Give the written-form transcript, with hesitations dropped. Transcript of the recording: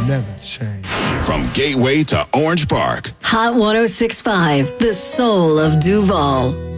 never change. From Gateway to Orange Park. Hot 106.5, the soul of Duval.